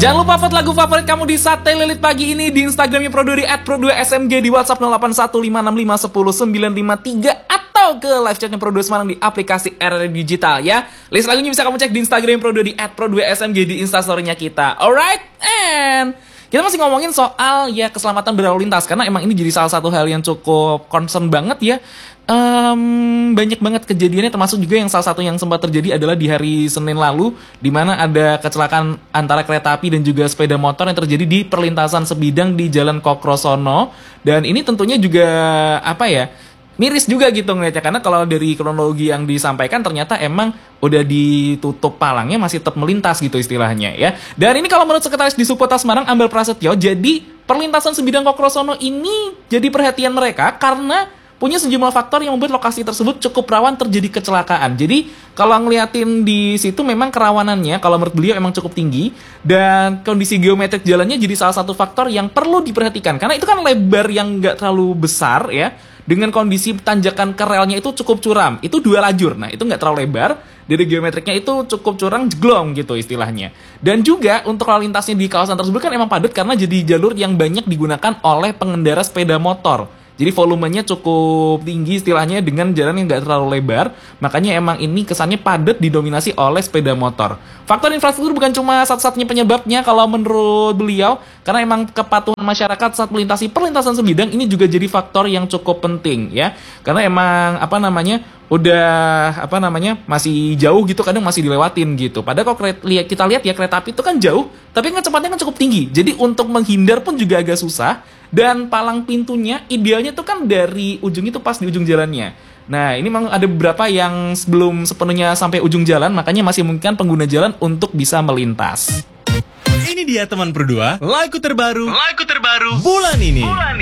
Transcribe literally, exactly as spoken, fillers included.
Jangan lupa vote lagu favorit kamu di Sate Lilit pagi ini di Instagramnya Pro dua di et pro dua S M G, di WhatsApp nol delapan satu lima enam lima satu nol sembilan lima tiga atau ke live chatnya Pro dua Semarang di aplikasi R R Digital ya. List lagunya bisa kamu cek di Instagram Pro dua di et pro dua S M G di instastory-nya kita. Alright, and kita masih ngomongin soal ya keselamatan berlalu lintas, karena emang ini jadi salah satu hal yang cukup concern banget ya. Um, banyak banget kejadiannya, termasuk juga yang salah satu yang sempat terjadi adalah di hari Senin lalu, di mana ada kecelakaan antara kereta api dan juga sepeda motor yang terjadi di perlintasan sebidang di Jalan Kokrosono. Dan ini tentunya juga apa ya, miris juga gitu ngeliatnya, karena kalau dari kronologi yang disampaikan ternyata emang udah ditutup palangnya, masih tetap melintas gitu istilahnya ya. Dan ini kalau menurut Sekretaris Disupota Semarang Ambel Prasetyo, jadi perlintasan sebidang Kokrosono ini jadi perhatian mereka karena punya sejumlah faktor yang membuat lokasi tersebut cukup rawan terjadi kecelakaan. Jadi kalau ngeliatin di situ memang kerawanannya kalau menurut beliau emang cukup tinggi, dan kondisi geometrik jalannya jadi salah satu faktor yang perlu diperhatikan, karena itu kan lebar yang nggak terlalu besar ya, dengan kondisi tanjakan ke relnya itu cukup curam, itu dua lajur, nah itu nggak terlalu lebar, dari geometriknya itu cukup curang jeglong gitu istilahnya. Dan juga untuk lalu lintasnya di kawasan tersebut kan emang padat karena jadi jalur yang banyak digunakan oleh pengendara sepeda motor. Jadi volumenya cukup tinggi istilahnya dengan jalan yang nggak terlalu lebar, makanya emang ini kesannya padat didominasi oleh sepeda motor. Faktor infrastruktur bukan cuma satu-satunya penyebabnya kalau menurut beliau, karena emang kepatuhan masyarakat saat melintasi perlintasan sebidang ini juga jadi faktor yang cukup penting ya. Karena emang apa namanya udah apa namanya masih jauh gitu, kadang masih dilewatin gitu. Padahal kalau kita lihat ya kereta api itu kan jauh, tapi kecepatan kan cukup tinggi. Jadi untuk menghindar pun juga agak susah. Dan palang pintunya idealnya tuh kan dari ujung itu pas di ujung jalannya. Nah ini memang ada beberapa yang sebelum sepenuhnya sampai ujung jalan, makanya masih memungkinkan pengguna jalan untuk bisa melintas. Ini dia teman Pro dua, lagu terbaru, lagu terbaru bulan ini. Bulan